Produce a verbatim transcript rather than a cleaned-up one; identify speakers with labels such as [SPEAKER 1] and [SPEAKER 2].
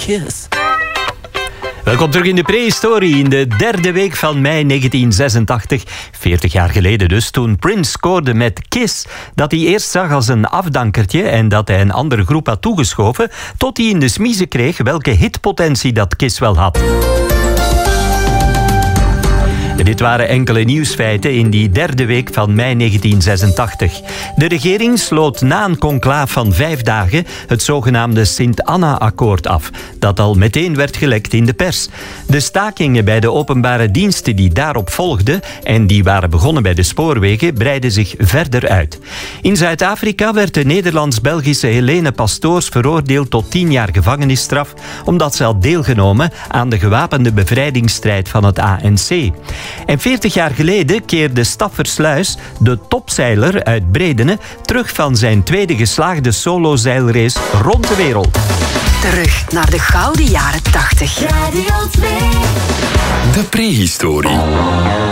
[SPEAKER 1] Kiss.
[SPEAKER 2] Welkom terug in de prehistorie, in de derde week van mei negentien zesentachtig. veertig jaar geleden dus, toen Prince scoorde met Kiss, dat hij eerst zag als een afdankertje en dat hij een andere groep had toegeschoven, tot hij in de smiezen kreeg welke hitpotentie dat Kiss wel had. Dit waren enkele nieuwsfeiten in die derde week van mei negentien zesentachtig. De regering sloot na een conclaaf van vijf dagen het zogenaamde Sint-Anna-akkoord af, dat al meteen werd gelekt in de pers. De stakingen bij de openbare diensten die daarop volgden en die waren begonnen bij de spoorwegen, breidden zich verder uit. In Zuid-Afrika werd de Nederlands-Belgische Helene Pastoors veroordeeld tot tien jaar gevangenisstraf, omdat ze had deelgenomen aan de gewapende bevrijdingsstrijd van het A N C. En veertig jaar geleden keerde Staffersluis, de topzeiler uit Bredene, terug van zijn tweede geslaagde solozeilrace rond de wereld.
[SPEAKER 3] Terug naar de gouden jaren tachtig.
[SPEAKER 4] Radio twee.
[SPEAKER 5] De prehistorie.